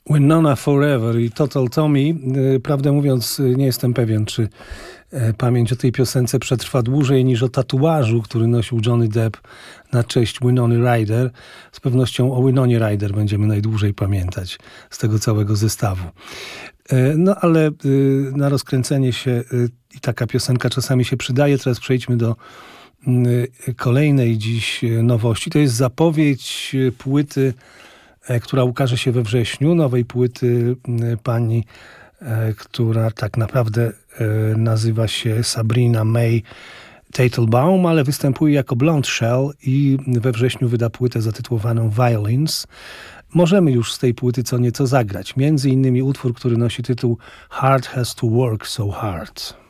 Winona Forever i Total Tommy. Prawdę mówiąc, nie jestem pewien, czy pamięć o tej piosence przetrwa dłużej niż o tatuażu, który nosił Johnny Depp na cześć Winony Ryder. Z pewnością o Winonie Ryder będziemy najdłużej pamiętać z tego całego zestawu. No ale na rozkręcenie się i taka piosenka czasami się przydaje. Teraz przejdźmy do kolejnej dziś nowości. To jest zapowiedź płyty, która ukaże się we wrześniu, nowej płyty pani, która tak naprawdę nazywa się Sabrina May Teitelbaum, ale występuje jako Blonde Shell i we wrześniu wyda płytę zatytułowaną Violins. Możemy już z tej płyty co nieco zagrać. Między innymi utwór, który nosi tytuł Heart Has to Work So Hard.